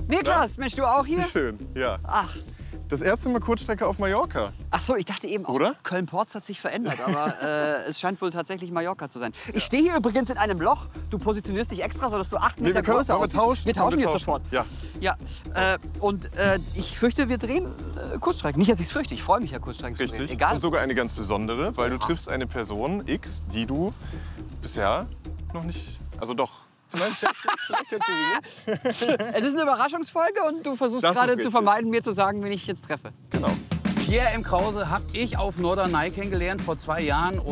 Niklas, Mensch, du auch hier? Wie schön, ja. Ach. Das erste Mal Kurzstrecke auf Mallorca. Ach so, ich dachte eben auch, Oder? Köln-Porz hat sich verändert, aber es scheint wohl tatsächlich Mallorca zu sein. Ich stehe hier übrigens in einem Loch. Du positionierst dich extra, sodass du 8 Meter größer aussiehst. Wir tauschen jetzt sofort. Ja. Ja, ich fürchte, wir drehen Kurzstrecken. Nicht, dass ich es fürchte, ich freue mich ja, Kurzstrecken zu drehen. Richtig. Egal. Und sogar eine ganz besondere, weil du triffst eine Person X, die du bisher noch nicht, also doch. Vielleicht kennst du sie. Es ist eine Überraschungsfolge und du versuchst Das ist gerade zu richtig. vermeiden, mir zu sagen, wen ich jetzt treffe. Genau. Pierre M. Krause habe ich auf Norderney kennengelernt vor 2 Jahren.